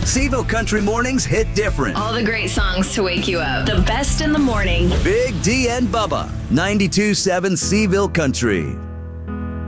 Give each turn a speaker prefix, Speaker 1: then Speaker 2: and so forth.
Speaker 1: Seville Country Mornings hit different.
Speaker 2: All the great songs to wake you up. The best in the morning.
Speaker 1: Big D and Bubba, 92.7 Seville Country.